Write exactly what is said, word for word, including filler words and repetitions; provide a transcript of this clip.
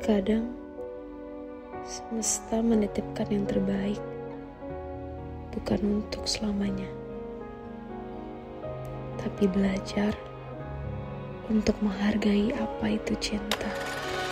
Terkadang semesta menitipkan yang terbaik, bukan untuk selamanya, tapi belajar untuk menghargai apa itu cinta.